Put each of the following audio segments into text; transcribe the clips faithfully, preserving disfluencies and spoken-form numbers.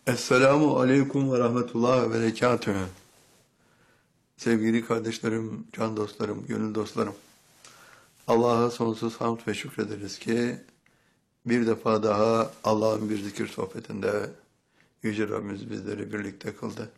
Esselamu Aleyküm ve Rahmetullah ve Berekatühü. Sevgili kardeşlerim, can dostlarım, gönül dostlarım. Allah'a sonsuz hamd ve şükrederiz ki bir defa daha Allah'ın bir zikir sohbetinde Yüce Rabbimiz bizleri birlikte kıldı.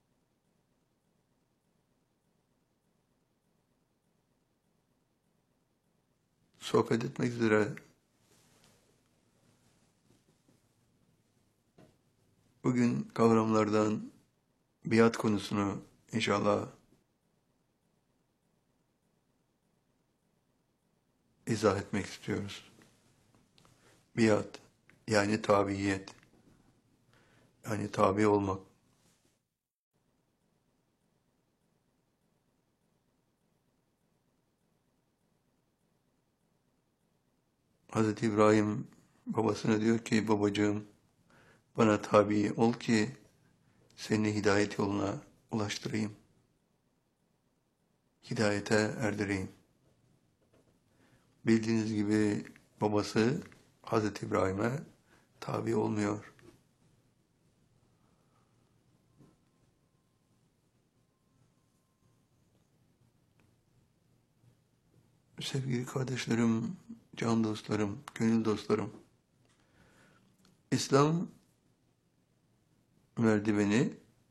Sohbet etmek üzere bugün kavramlardan biat konusunu inşallah izah etmek istiyoruz. Biat yani tabiyet, yani tabi olmak. Hazreti İbrahim babasına diyor ki, babacığım bana tabi ol ki seni hidayet yoluna ulaştırayım. Hidayete erdireyim. Bildiğiniz gibi babası Hazreti İbrahim'e tabi olmuyor. Sevgili kardeşlerim, can dostlarım, gönül dostlarım, İslam merdiveni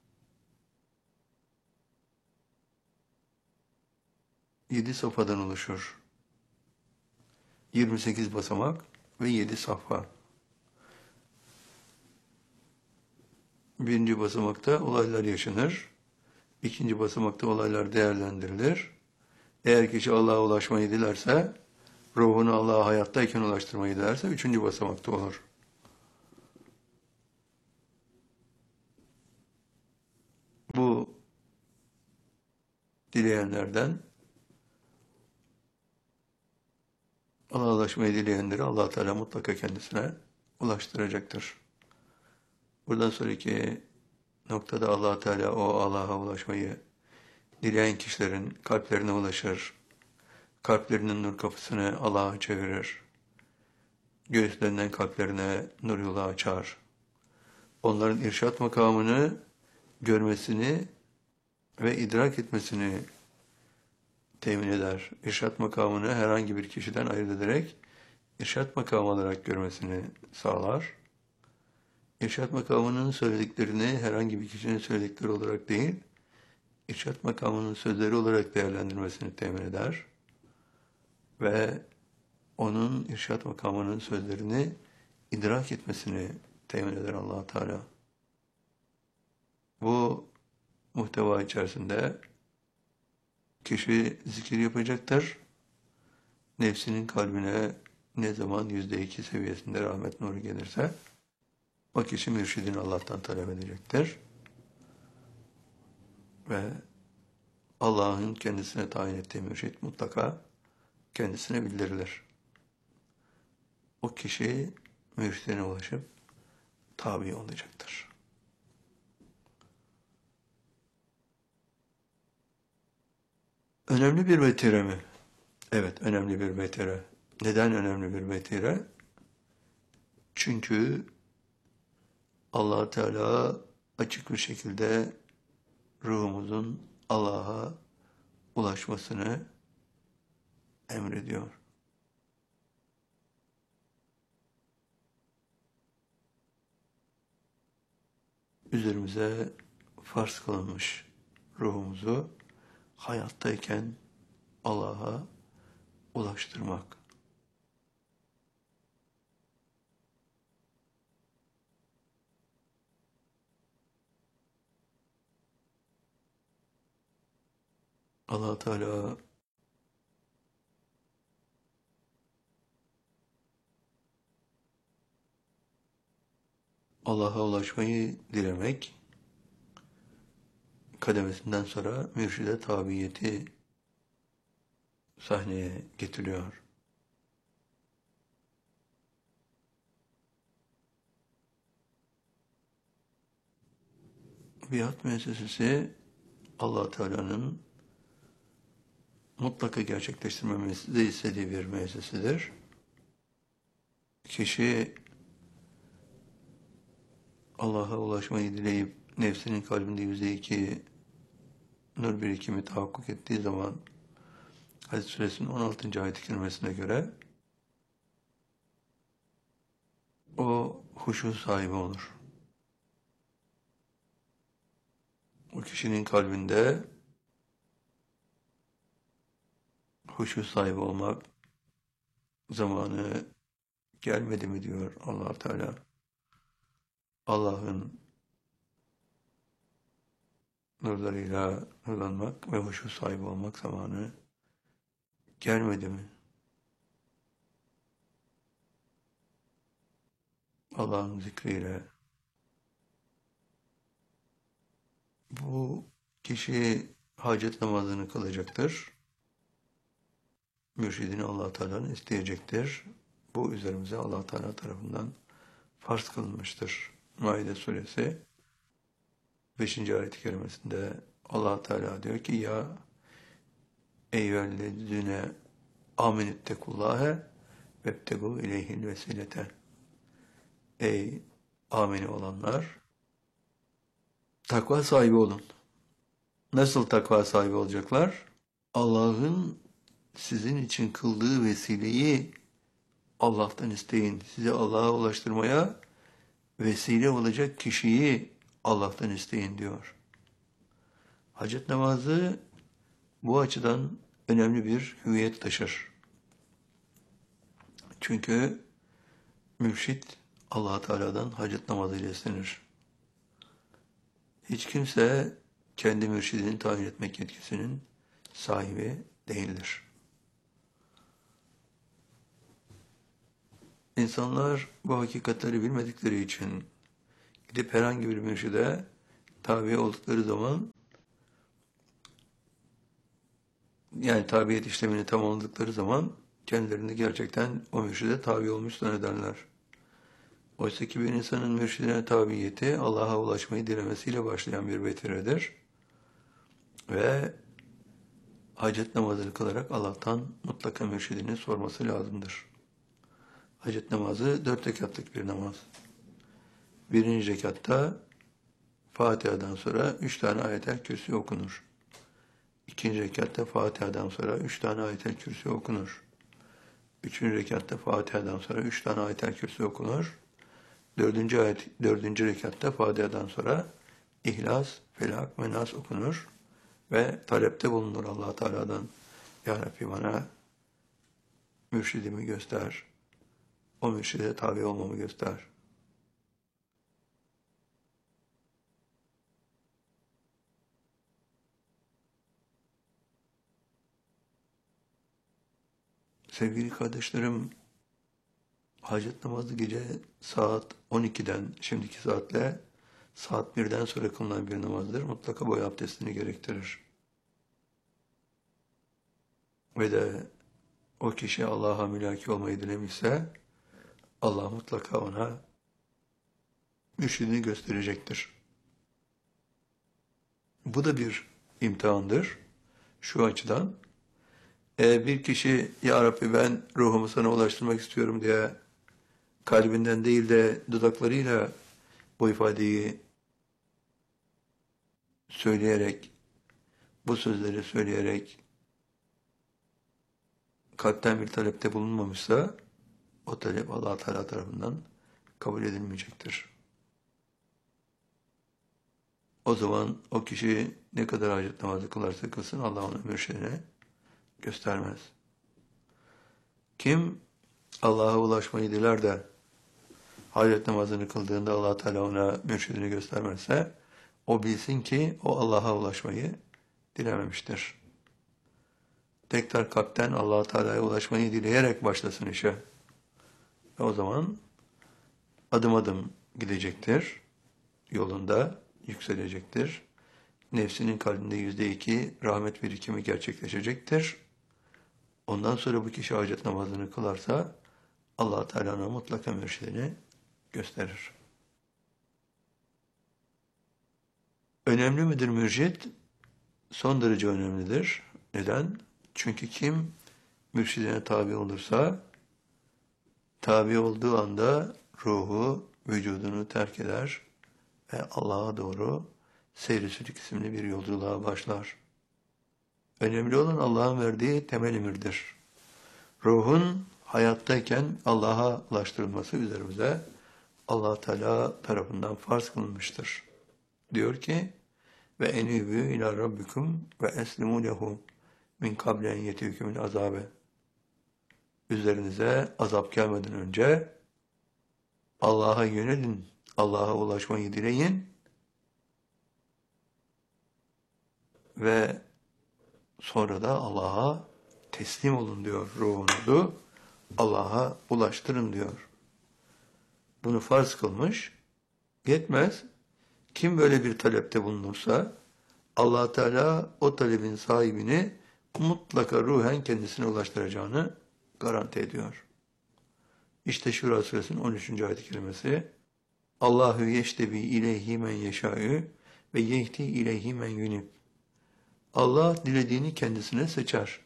yedi safhadan oluşur. yirmi sekiz basamak ve yedi safha. Birinci basamakta olaylar yaşanır. İkinci basamakta olaylar değerlendirilir. Eğer kişi Allah'a ulaşmayı dilerse, ruhunu Allah'a hayattayken ulaştırmayı dilerse üçüncü basamakta olur. Bu dileyenlerden Allah'a ulaşmayı dileyenleri Allah Teala mutlaka kendisine ulaştıracaktır. Buradan sonraki noktada Allah Teala o Allah'a ulaşmayı dileyen kişilerin kalplerine ulaşır. Kalplerinin nur kapısını Allah'a çevirir. Göğüslerinden kalplerine nur yolu açar. Onların irşat makamını görmesini ve idrak etmesini temin eder. İrşat makamını herhangi bir kişiden ayırt ederek irşat makamı olarak görmesini sağlar. İrşat makamının söylediklerini herhangi bir kişinin söyledikleri olarak değil, irşat makamının sözleri olarak değerlendirmesini temin eder. Ve onun irşat makamının sözlerini idrak etmesini temin eder Allah Teala. Bu muhteva içerisinde kişi zikir yapacaktır. Nefsinin kalbine ne zaman yüzde iki seviyesinde rahmet nuru gelirse o kişi mürşidini Allah'tan talep edecektir. Ve Allah'ın kendisine tayin ettiği mürşid mutlaka kendisine bildirilir. O kişi mürşidine ulaşıp tabi olacaktır. Önemli bir vetire mi? Evet, önemli bir vetire. Neden önemli bir vetire? Çünkü Allah Teala açık bir şekilde ruhumuzun Allah'a ulaşmasını emrediyor. Üzerimize farz kılınmış ruhumuzu hayattayken Allah'a ulaştırmak. Allah Teala Allah'a ulaşmayı dilemek kademesinden sonra mürşide tabiyeti sahneye getiriyor. Biat müessesesi Allah Teala'nın mutlaka gerçekleştirmemizi istediği bir müessesedir. Kişi Allah'a ulaşmayı dileyip nefsinin kalbinde yüzde iki nur birikimi tahakkuk ettiği zaman Hadid suresinin on altıncı ayet-i kerimesine göre o huşu sahibi olur. O kişinin kalbinde huşu sahibi olmak zamanı gelmedi mi diyor Allah Teala. Allah'ın nurlarıyla nurlanmak ve huşu sahibi olmak zamanı gelmedi mi? Allah'ın zikriyle. Bu kişi hacet namazını kılacaktır. Mürşidini Allah Teala'nın isteyecektir. Bu üzerimize Allah Teala tarafından farz kılınmıştır. Maide suresi beşinci ayet-i kerimesinde Allah Teala diyor ki ya eyyühellezine amenüttekullâhe vebtegû ileyhil vesilete. Ey ameni olanlar, takva sahibi olun. Nasıl takva sahibi olacaklar? Allah'ın sizin için kıldığı vesileyi Allah'tan isteyin. Sizi Allah'a ulaştırmaya vesile olacak kişiyi Allah'tan isteyin diyor. Hacet namazı bu açıdan önemli bir hüviyet taşır. Çünkü mürşit Allah Teala'dan hacet namazıyla istenir. Hiç kimse kendi mürşidini tayin etmek yetkisinin sahibi değildir. İnsanlar bu hakikatleri bilmedikleri için gidip herhangi bir mürşide tabi oldukları zaman, yani tabiyet işlemini tamamladıkları zaman kendilerini gerçekten o mürşide tabi olmuş zannederler. Oysa ki bir insanın mürşidine tabiyeti Allah'a ulaşmayı dilemesiyle başlayan bir vetiredir. Ve hacet namazını kılarak Allah'tan mutlaka mürşidini sorması lazımdır. Hacet namazı dört rekatlık bir namaz. Birinci rekatta Fatiha'dan sonra üç tane ayet-el kürsi okunur. İkinci rekatta Fatiha'dan sonra üç tane ayet-el kürsi okunur. Üçüncü rekatta Fatiha'dan sonra üç tane ayet-el kürsi okunur. Dördüncü, ayet, dördüncü rekatta Fatiha'dan sonra İhlas, Felak ve Nas okunur. Ve talepte bulunur Allah Teala'dan. Ya Rabbi bana mürşidimi göster. O mürşide tabi olmamı göster. Sevgili kardeşlerim, hacet namazı gece saat on ikiden, şimdiki saatle saat birden sonra kılınan bir namazdır. Mutlaka boy abdestini gerektirir. Ve de o kişi Allah'a mülaki olmayı dilemişse, Allah mutlaka ona mürşidini gösterecektir. Bu da bir imtihandır. Şu açıdan, eğer bir kişi, Ya Rabbi ben ruhumu sana ulaştırmak istiyorum diye kalbinden değil de dudaklarıyla bu ifadeyi söyleyerek, bu sözleri söyleyerek kalpten bir talepte bulunmamışsa, o talep Allah Teala tarafından kabul edilmeyecektir. O zaman o kişi ne kadar hacet namazı kılarsa kılsın Allah ona mürşidine göstermez. Kim Allah'a ulaşmayı diler de hacet namazını kıldığında Allah Teala ona mürşidini göstermezse o bilsin ki o Allah'a ulaşmayı dilememiştir. Tekrar kalpten Allah Teala'ya ulaşmayı dileyerek başlasın işe. Ve o zaman adım adım gidecektir. Yolunda yükselecektir. Nefsinin kalbinde yüzde iki rahmet birikimi gerçekleşecektir. Ondan sonra bu kişi hacet namazını kılarsa Allah Teala'nın mutlaka mürşidini gösterir. Önemli midir mürşid? Son derece önemlidir. Neden? Çünkü kim mürşidine tabi olursa, tabi olduğu anda ruhu vücudunu terk eder ve Allah'a doğru seyr-i sülük isimli bir yolculuğa başlar. Önemli olan Allah'ın verdiği temel emirdir. Ruhun hayattayken Allah'a ulaştırılması üzerimize Allah Teala tarafından farz kılınmıştır. Diyor ki: ve enibü ila rabbikum ve eslimu lehu min kable en yetihükümül azabe. Üzerinize azap gelmeden önce Allah'a yönelin, Allah'a ulaşmayı dileyin ve sonra da Allah'a teslim olun diyor. Ruhunuzu Allah'a ulaştırın diyor. Bunu farz kılmış. Yetmez. Kim böyle bir talepte bulunursa Allah Teala o talebin sahibini mutlaka ruhen kendisine ulaştıracağını garanti ediyor. İşte Şura Suresinin on üçüncü ayet-i kerimesi: Allahu yeştebi ileyhi men yeşâ'ü ve yehdi ileyhi men yunib. Allah dilediğini kendisine seçer.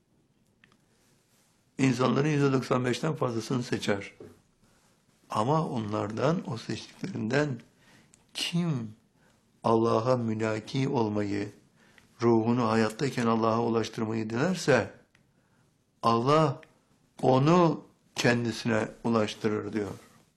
İnsanların yüzde doksan beşten fazlasını seçer. Ama onlardan, o seçtiklerinden kim Allah'a mülaki olmayı, ruhunu hayattayken Allah'a ulaştırmayı dilerse, Allah onu kendisine ulaştırır diyor.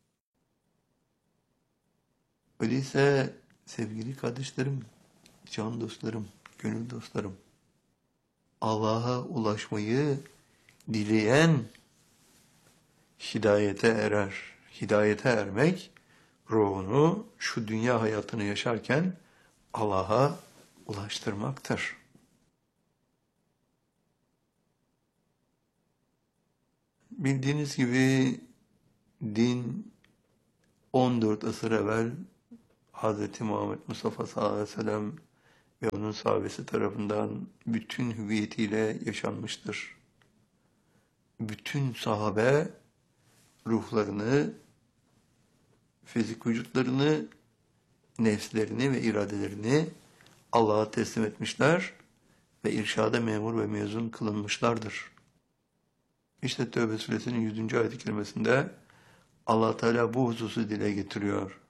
Öyleyse sevgili kardeşlerim, can dostlarım, gönül dostlarım, Allah'a ulaşmayı dileyen hidayete erer. Hidayete ermek, ruhunu şu dünya hayatını yaşarken Allah'a ulaştırmaktır. Bildiğiniz gibi din on dört asır evvel Hz. Muhammed Mustafa sallallahu aleyhi ve sellem ve onun sahabesi tarafından bütün hüviyetiyle yaşanmıştır. Bütün sahabe ruhlarını, fizik vücutlarını, nefslerini ve iradelerini Allah'a teslim etmişler ve irşada memur ve mezun kılınmışlardır. İşte Tevbe suresinin yüzüncü ayet-i kerimesinde Allah Teala bu hususu dile getiriyor.